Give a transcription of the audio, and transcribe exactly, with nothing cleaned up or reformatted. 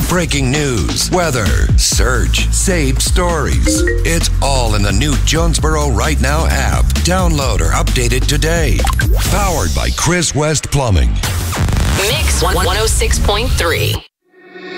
breaking news, weather, search, saved stories. It's all in the new Jonesboro Right Now app. Download or update it today. Powered by Chris West Plumbing. Mix one oh six point three.